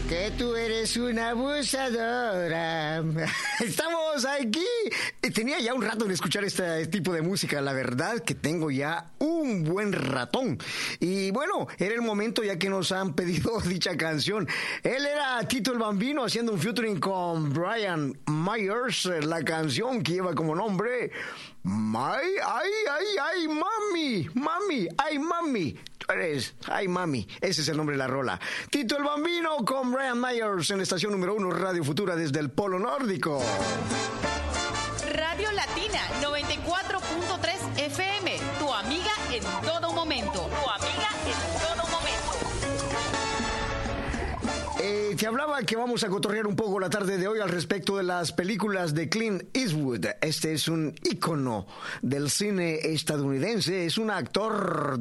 Que tú eres una abusadora. Estamos aquí. Tenía ya un rato en escuchar este tipo de música. La verdad que tengo ya un buen ratón. Y bueno, era el momento ya que nos han pedido dicha canción. Él era Tito el Bambino haciendo un featuring con Brian Myers. La canción que lleva como nombre... Ay, mami. Ay, mami. Ese es el nombre de la rola. Tito el Bambino con Brian Myers en la estación número 1 Radio Futura desde el Polo Nórdico. Radio Latina 94.3 FM. Tu amiga en todo momento. Te hablaba que vamos a cotorrear un poco la tarde de hoy al respecto de las películas de Clint Eastwood. Este es un ícono del cine estadounidense. Es un actor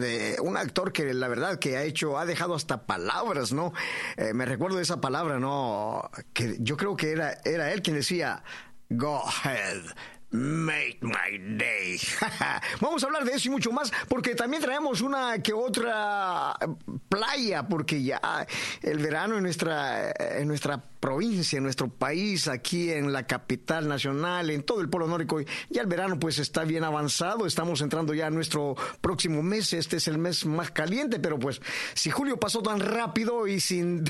que la verdad que ha dejado hasta palabras, ¿no? Me recuerdo de esa palabra, ¿no? Que yo creo que era él quien decía, "Go ahead. Make my day". Vamos a hablar de eso y mucho más, porque también traemos una que otra playa, porque ya el verano en nuestra provincia, en nuestro país, aquí en la capital nacional, en todo el Polo Nórdico, ya el verano pues está bien avanzado. Estamos entrando ya a nuestro próximo mes. Este es el mes más caliente, pero pues si julio pasó tan rápido y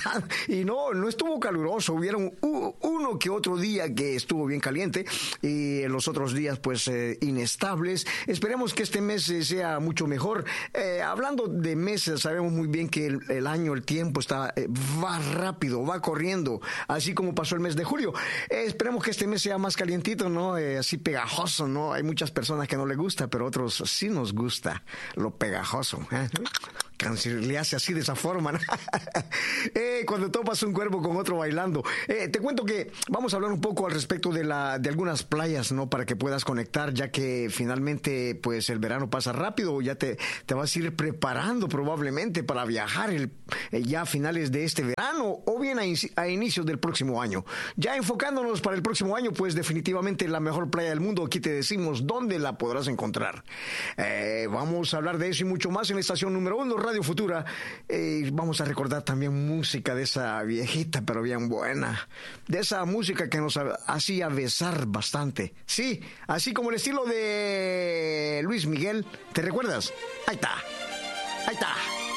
no estuvo caluroso, hubieron uno que otro día que estuvo bien caliente y en los otros días pues inestables. Esperemos que este mes sea mucho mejor. Hablando de meses, sabemos muy bien que el año, el tiempo va rápido, va corriendo, así como pasó el mes de julio. Esperemos que este mes sea más calientito, ¿no? Así pegajoso, ¿no? Hay muchas personas que no les gusta, pero otros sí nos gusta lo pegajoso, ¿eh? Le hace así de esa forma, ¿no? Cuando topas un cuerpo con otro bailando. Te cuento que vamos a hablar un poco al respecto de algunas playas, ¿no? Para que puedas conectar, ya que finalmente pues el verano pasa rápido. Ya te vas a ir preparando probablemente para viajar ya a finales de este verano o bien a inicios del próximo año. Ya enfocándonos para el próximo año, pues definitivamente la mejor playa del mundo. Aquí te decimos dónde la podrás encontrar. Vamos a hablar de eso y mucho más en la estación número 1 Radio Futura. Vamos a recordar también música de esa viejita pero bien buena, de esa música que nos hacía besar bastante, sí, así como el estilo de Luis Miguel. ¿Te recuerdas? Ahí está,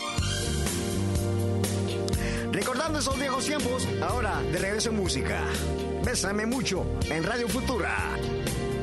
recordando esos viejos tiempos. Ahora de regreso en música. Bésame mucho en Radio Futura.